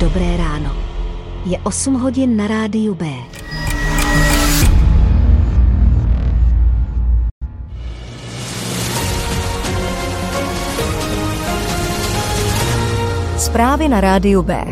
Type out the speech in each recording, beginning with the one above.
Dobré ráno. Je 8 hodin na rádiu B. Zprávy na rádiu B.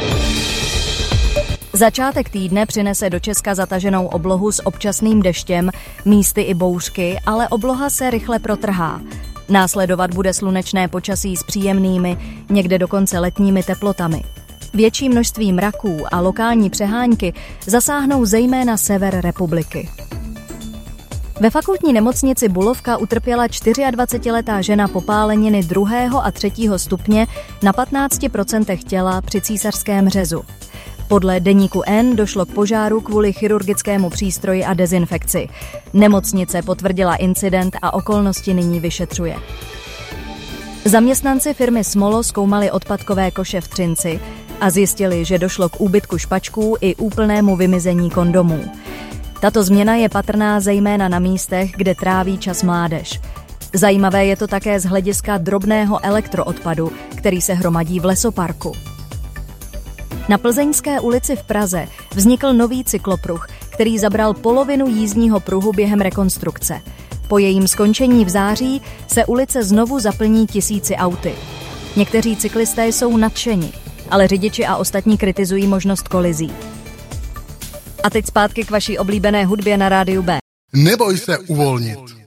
Začátek týdne přinese do Česka zataženou oblohu s občasným deštěm, místy i bouřky, ale obloha se rychle protrhá. Následovat bude slunečné počasí s příjemnými, někde dokonce letními teplotami. Větší množství mraků a lokální přehánky zasáhnou zejména sever republiky. Ve fakultní nemocnici Bulovka utrpěla 24letá žena popáleniny 2. a 3. stupně na 15% těla při císařském řezu. Podle deníku N došlo k požáru kvůli chirurgickému přístroji a dezinfekci. Nemocnice potvrdila incident a okolnosti nyní vyšetřuje. Zaměstnanci firmy Smolo zkoumali odpadkové koše v Třinci a zjistili, že došlo k úbytku špačků i úplnému vymizení kondomů. Tato změna je patrná zejména na místech, kde tráví čas mládež. Zajímavé je to také z hlediska drobného elektroodpadu, který se hromadí v lesoparku. Na Plzeňské ulici v Praze vznikl nový cyklopruh, který zabral polovinu jízdního pruhu během rekonstrukce. Po jejím skončení v září se ulice znovu zaplní tisíci auty. Někteří cyklisté jsou nadšeni, ale řidiči a ostatní kritizují možnost kolizí. A teď zpátky k vaší oblíbené hudbě na rádiu B. Neboj se uvolnit.